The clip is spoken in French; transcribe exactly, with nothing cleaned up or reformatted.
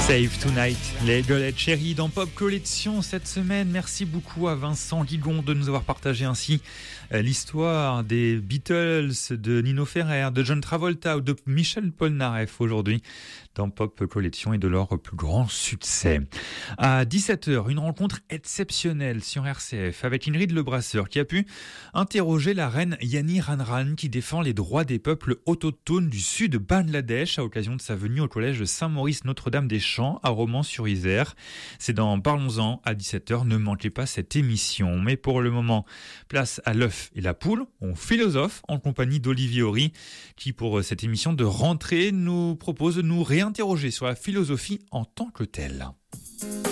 Save Tonight, les Golettes Chéries dans Pop Collection cette semaine. Merci beaucoup à Vincent Guigon de nous avoir partagé ainsi l'histoire des Beatles, de Nino Ferrer, de John Travolta ou de Michel Polnareff aujourd'hui dans Pop Collection et de leur plus grand succès. À dix-sept heures, une rencontre exceptionnelle sur R C F avec Ingrid Lebrasseur qui a pu interroger la reine Yani Ranran qui défend les droits des peuples autochtones du sud de Bangladesh à occasion de sa venue au collège de Saint-Maurice Notre-Dame-des-Champs à Romans-sur-Isère. C'est dans Parlons-en à dix-sept heures, ne manquez pas cette émission. Mais pour le moment, place à l'œuf et la poule, on philosophe en compagnie d'Olivier Horry qui pour cette émission de rentrée nous propose de nous réinterroger sur la philosophie en tant que telle.